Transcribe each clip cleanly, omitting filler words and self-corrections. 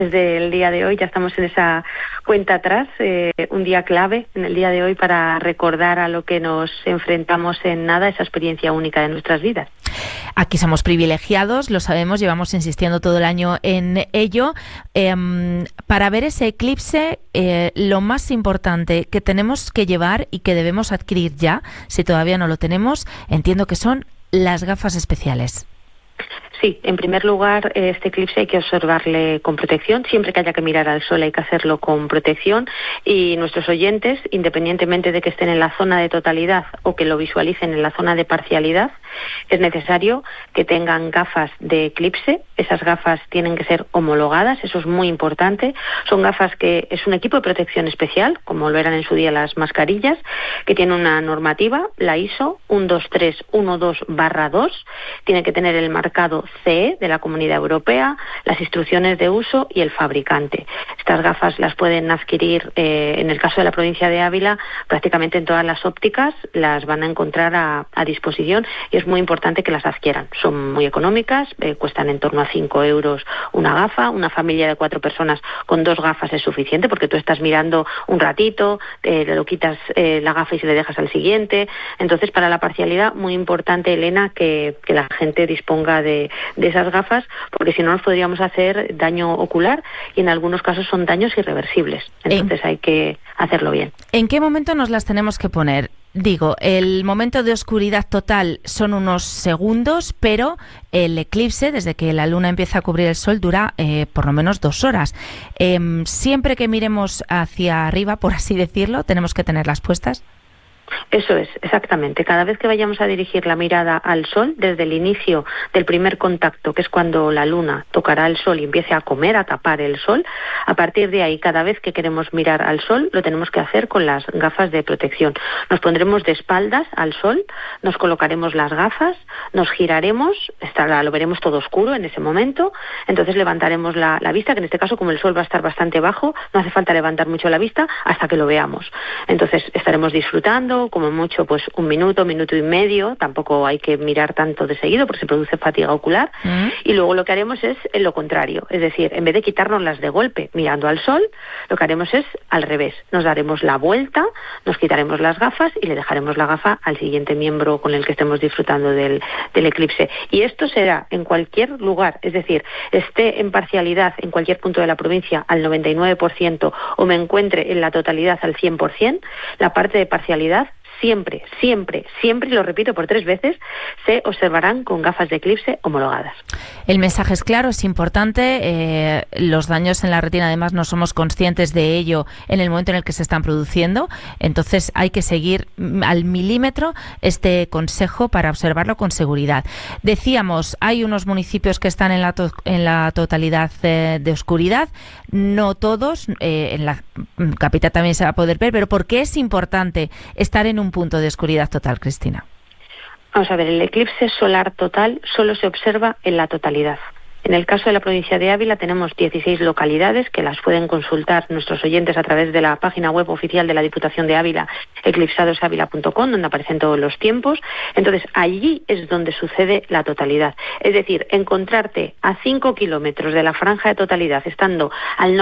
Desde el día de hoy ya estamos en esa cuenta atrás, un día clave en el día de hoy para recordar a lo que nos enfrentamos en nada, esa experiencia única de nuestras vidas. Aquí somos privilegiados, lo sabemos, llevamos insistiendo todo el año en ello. Para ver ese eclipse, lo más importante que tenemos que llevar y que debemos adquirir ya, si todavía no lo tenemos, entiendo que son las gafas especiales. Sí, en primer lugar, este eclipse hay que observarle con protección. Siempre que haya que mirar al sol hay que hacerlo con protección. Y nuestros oyentes, independientemente de que estén en la zona de totalidad o que lo visualicen en la zona de parcialidad, es necesario que tengan gafas de eclipse. Esas gafas tienen que ser homologadas, eso es muy importante. Son gafas que es un equipo de protección especial, como lo eran en su día las mascarillas, que tiene una normativa, la ISO 12312/2. Tiene que tener el marcado CE de la Comunidad Europea, las instrucciones de uso y el fabricante. Estas gafas las pueden adquirir, en el caso de la provincia de Ávila, prácticamente en todas las ópticas las van a encontrar a disposición y es muy importante que las adquieran. Son muy económicas, cuestan en torno a 5 euros una gafa. Una familia de 4 personas con 2 gafas es suficiente porque tú estás mirando un ratito, lo quitas la gafa y se le dejas al siguiente. Entonces, para la parcialidad, muy importante, Elena, que la gente disponga de esas gafas, porque si no nos podríamos hacer daño ocular y en algunos casos son daños irreversibles. Entonces hay que hacerlo bien. ¿En qué momento nos las tenemos que poner? Digo, el momento de oscuridad total son unos segundos, pero el eclipse, desde que la luna empieza a cubrir el sol, dura por lo menos 2 horas. Siempre que miremos hacia arriba, por así decirlo, tenemos que tenerlas puestas. Eso es, exactamente. Cada vez que vayamos a dirigir la mirada al sol, desde el inicio del primer contacto, que es cuando la luna tocará el sol y empiece a comer, a tapar el sol, a partir de ahí, cada vez que queremos mirar al sol, lo tenemos que hacer con las gafas de protección. Nos pondremos de espaldas al sol, nos colocaremos las gafas, nos giraremos, lo veremos todo oscuro en ese momento, entonces levantaremos la vista, que en este caso, como el sol va a estar bastante bajo, no hace falta levantar mucho la vista hasta que lo veamos. Entonces estaremos disfrutando, como mucho, pues 1 minuto, 1 minuto y medio, tampoco hay que mirar tanto de seguido porque se produce fatiga ocular, y luego lo que haremos es lo contrario, es decir, en vez de quitárnoslas de golpe mirando al sol, lo que haremos es al revés, nos daremos la vuelta, nos quitaremos las gafas y le dejaremos la gafa al siguiente miembro con el que estemos disfrutando del eclipse. Y esto será en cualquier lugar, es decir, esté en parcialidad en cualquier punto de la provincia al 99% o me encuentre en la totalidad al 100%, la parte de parcialidad siempre, siempre, siempre, y lo repito por 3 veces, se observarán con gafas de eclipse homologadas. El mensaje es claro, es importante. Los daños en la retina, además, no somos conscientes de ello en el momento en el que se están produciendo. Entonces, hay que seguir al milímetro este consejo para observarlo con seguridad. Decíamos, hay unos municipios que están en la totalidad de oscuridad. No todos, en la capital también se va a poder ver, pero ¿por qué es importante estar en un punto de oscuridad total, Cristina? Vamos a ver, el eclipse solar total solo se observa en la totalidad. En el caso de la provincia de Ávila tenemos 16 localidades que las pueden consultar nuestros oyentes a través de la página web oficial de la Diputación de Ávila, eclipsadosavila.com, donde aparecen todos los tiempos. Entonces, allí es donde sucede la totalidad. Es decir, encontrarte a 5 kilómetros de la franja de totalidad, estando al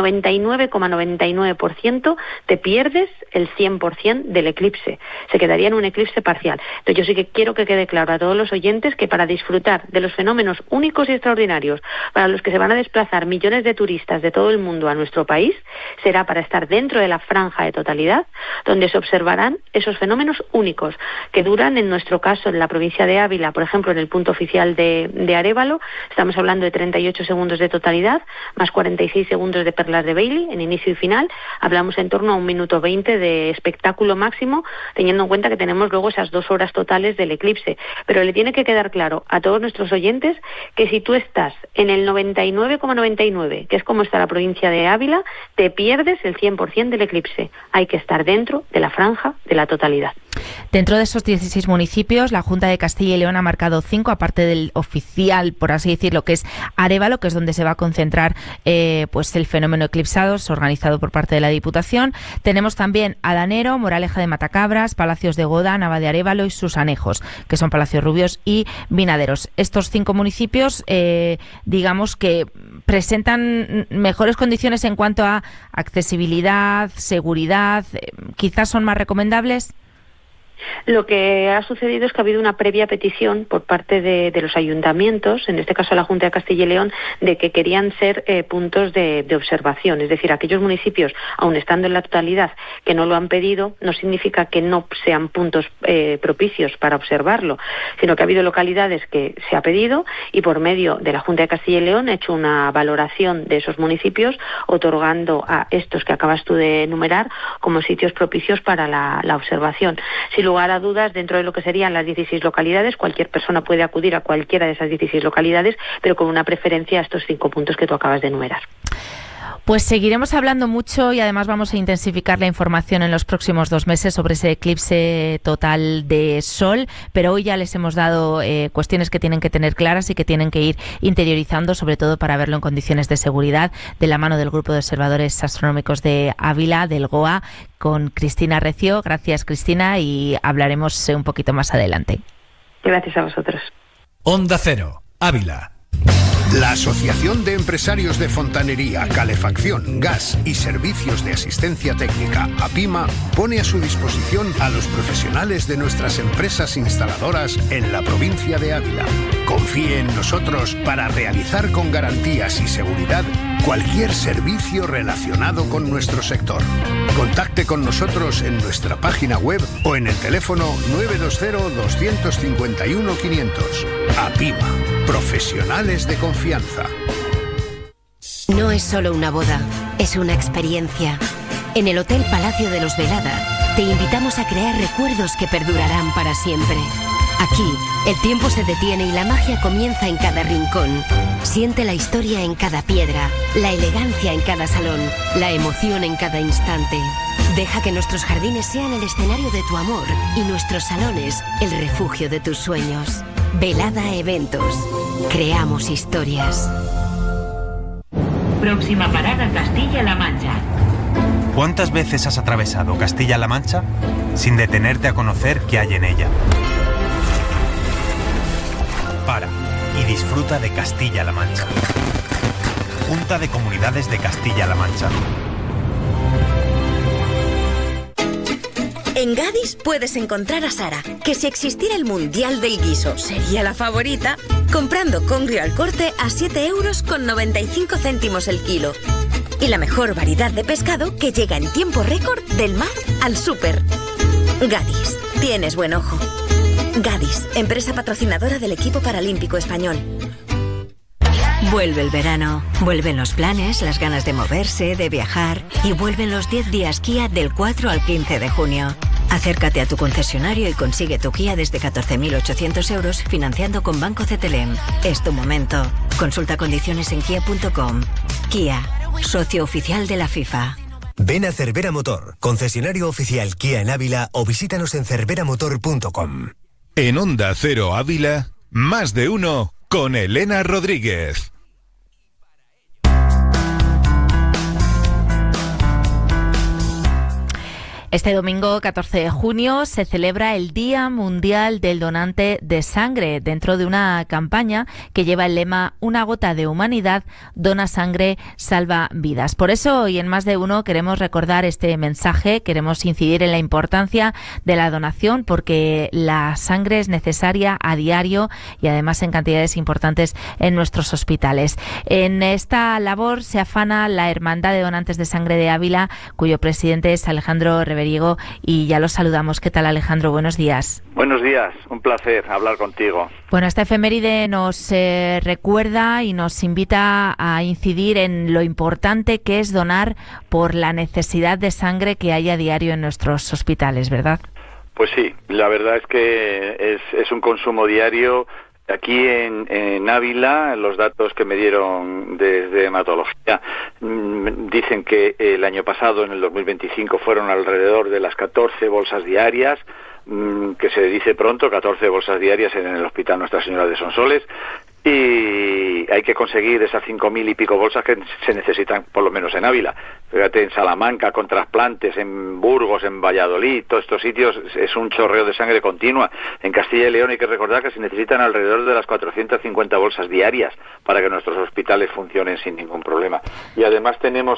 99,99%, te pierdes el 100% del eclipse. Se quedaría en un eclipse parcial. Entonces, yo sí que quiero que quede claro a todos los oyentes que para disfrutar de los fenómenos únicos y extraordinarios para los que se van a desplazar millones de turistas de todo el mundo a nuestro país, será para estar dentro de la franja de totalidad, donde se observarán esos fenómenos únicos, que duran, en nuestro caso, en la provincia de Ávila, por ejemplo, en el punto oficial de Arévalo, estamos hablando de 38 segundos de totalidad, más 46 segundos de perlas de Bailey, en inicio y final, hablamos en torno a 1 minuto 20 de espectáculo máximo, teniendo en cuenta que tenemos luego esas 2 horas totales del eclipse. Pero le tiene que quedar claro a todos nuestros oyentes que si tú estás en el 99,99, que es como está la provincia de Ávila, te pierdes el 100% del eclipse. Hay que estar dentro de la franja de la totalidad. Dentro de esos 16 municipios, la Junta de Castilla y León ha marcado 5, aparte del oficial, por así decirlo, que es Arévalo, que es donde se va a concentrar pues el fenómeno eclipsados, organizado por parte de la Diputación. Tenemos también Adanero, Moraleja de Matacabras, Palacios de Goda, Nava de Arévalo y Susanejos, que son Palacios Rubios y Vinaderos. Estos 5 municipios, digamos que presentan mejores condiciones en cuanto a accesibilidad, seguridad, quizás son más recomendables. Lo que ha sucedido es que ha habido una previa petición por parte de los ayuntamientos, en este caso la Junta de Castilla y León, de que querían ser puntos de observación. Es decir, aquellos municipios, aun estando en la totalidad, que no lo han pedido, no significa que no sean puntos propicios para observarlo, sino que ha habido localidades que se ha pedido y por medio de la Junta de Castilla y León ha hecho una valoración de esos municipios, otorgando a estos que acabas tú de enumerar como sitios propicios para la observación. Sin lugar a dudas, dentro de lo que serían las 16 localidades, cualquier persona puede acudir a cualquiera de esas 16 localidades, pero con una preferencia a estos 5 puntos que tú acabas de enumerar. Pues seguiremos hablando mucho y además vamos a intensificar la información en los próximos 2 meses sobre ese eclipse total de Sol, pero hoy ya les hemos dado cuestiones que tienen que tener claras y que tienen que ir interiorizando, sobre todo para verlo en condiciones de seguridad, de la mano del Grupo de Observadores Astronómicos de Ávila, del GOA, con Cristina Recio. Gracias, Cristina, y hablaremos un poquito más adelante. Gracias a vosotros. Onda Cero, Ávila. La Asociación de Empresarios de Fontanería, Calefacción, Gas y Servicios de Asistencia Técnica, APIMA, pone a su disposición a los profesionales de nuestras empresas instaladoras en la provincia de Ávila. Confíe en nosotros para realizar con garantías y seguridad cualquier servicio relacionado con nuestro sector. Contacte con nosotros en nuestra página web o en el teléfono 920-251-500. APIMA, profesionales de confianza. No es solo una boda, es una experiencia. En el Hotel Palacio de los Velada te invitamos a crear recuerdos que perdurarán para siempre. Aquí, el tiempo se detiene y la magia comienza en cada rincón. Siente la historia en cada piedra, la elegancia en cada salón, la emoción en cada instante. Deja que nuestros jardines sean el escenario de tu amor y nuestros salones el refugio de tus sueños. Velada Eventos. Creamos historias. Próxima parada, Castilla-La Mancha. ¿Cuántas veces has atravesado Castilla-La Mancha sin detenerte a conocer qué hay en ella? Para y disfruta de Castilla-La Mancha. Junta de Comunidades de Castilla-La Mancha. En Gadis puedes encontrar a Sara, que si existiera el Mundial del Guiso sería la favorita, comprando congrio al corte a 7,95 € el kilo. Y la mejor variedad de pescado que llega en tiempo récord del mar al súper. Gadis, tienes buen ojo. Gadis, empresa patrocinadora del equipo paralímpico español. Vuelve el verano, vuelven los planes, las ganas de moverse, de viajar y vuelven los 10 días Kia del 4 al 15 de junio. Acércate a tu concesionario y consigue tu Kia desde 14.800 € financiando con Banco CTLM. Es tu momento. Consulta condiciones en kia.com. Kia, socio oficial de la FIFA. Ven a Cervera Motor, concesionario oficial Kia en Ávila o visítanos en cerveramotor.com. En Onda Cero Ávila, Más de Uno con Elena Rodríguez. Este domingo 14 de junio se celebra el Día Mundial del Donante de Sangre, dentro de una campaña que lleva el lema Una gota de humanidad, dona sangre, salva vidas. Por eso hoy en Más de Uno queremos recordar este mensaje, queremos incidir en la importancia de la donación, porque la sangre es necesaria a diario y además en cantidades importantes en nuestros hospitales. En esta labor se afana la Hermandad de Donantes de Sangre de Ávila, cuyo presidente es Alejandro Reveriego, y ya lo saludamos. ¿Qué tal, Alejandro? Buenos días. Buenos días, un placer hablar contigo. Bueno, esta efeméride nos recuerda y nos invita a incidir en lo importante que es donar por la necesidad de sangre que hay a diario en nuestros hospitales, ¿verdad? Pues sí, la verdad es que es un consumo diario. Aquí en Ávila, los datos que me dieron desde hematología dicen que el año pasado, en el 2025, fueron alrededor de las 14 bolsas diarias que se dice pronto, 14 bolsas diarias en el Hospital Nuestra Señora de Sonsoles, y hay que conseguir esas 5.000 y pico bolsas que se necesitan por lo menos en Ávila. Fíjate, en Salamanca con trasplantes, en Burgos, en Valladolid, todos estos sitios es un chorreo de sangre continua. En Castilla y León hay que recordar que se necesitan alrededor de las 450 bolsas diarias para que nuestros hospitales funcionen sin ningún problema. Y además tenemos